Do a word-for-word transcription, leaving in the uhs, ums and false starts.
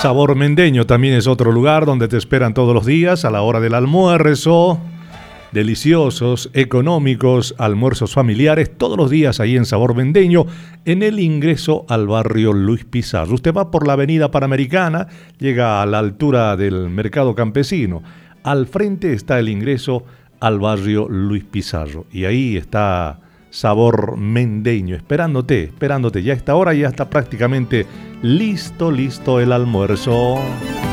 Sabor Mendeño también es otro lugar donde te esperan todos los días a la hora del almuerzo. Deliciosos, económicos, almuerzos familiares, todos los días ahí en Sabor Mendeño, en el ingreso al barrio Luis Pizarro. Usted va por la avenida Panamericana, llega a la altura del Mercado Campesino. Al frente está el ingreso al barrio Luis Pizarro. Y ahí está Sabor Mendeño, esperándote, esperándote. Ya a esta hora ya está prácticamente listo, listo el almuerzo.